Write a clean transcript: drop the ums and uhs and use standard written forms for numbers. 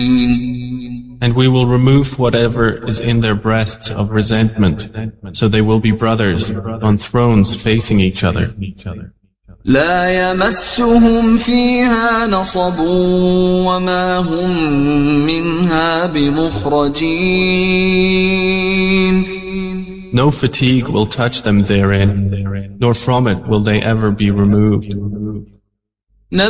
And we will remove whatever is in their breasts of resentment, so they will be brothers on thrones facing each other. لا يمسهم فيها نصب وما هم منها بمخرجين. No fatigue will touch them therein, nor from it will they ever be removed.